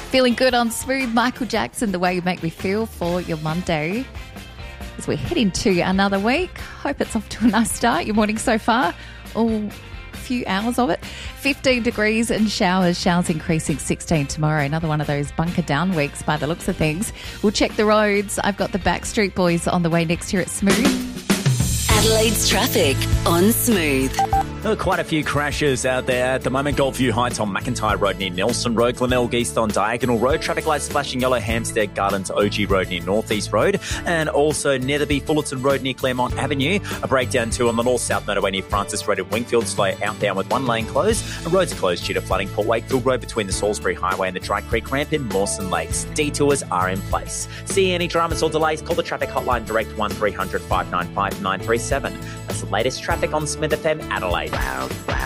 Feeling good on Smooth, Michael Jackson, The Way You Make Me Feel for your Monday. As we head into another week, hope it's off to a nice start. Your morning so far, all few hours of it. 15 degrees and showers increasing 16 tomorrow. Another one of those bunker down weeks by the looks of things. We'll check the roads. I've got the Backstreet Boys on the way next here at Smooth. Adelaide's traffic on Smooth. There are quite a few crashes out there at the moment. Goldview Heights on McIntyre Road near Nelson Road, Glenelg East on Diagonal Road, traffic lights flashing yellow, Hampstead Gardens OG Road near North East Road, and also Netherby Fullerton Road near Claremont Avenue. A breakdown too on the North-South motorway near Francis Road at Wingfield, slow outbound with one lane closed. And roads are closed due to flooding. Port Wakefield Road between the Salisbury Highway and the Dry Creek Ramp in Mawson Lakes. Detours are in place. See any dramas or delays, call the traffic hotline direct 1300 595 937. That's the latest traffic on Smith FM Adelaide.